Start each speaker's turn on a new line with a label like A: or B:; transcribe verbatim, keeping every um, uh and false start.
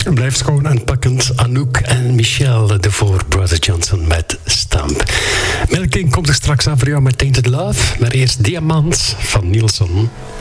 A: Blijft schoon en pakkend. Anouk en Michel de voor Brother Johnson met Stamp. Melking komt er straks aan voor jou met Tainted Love. Maar eerst Diamant van Nielsen.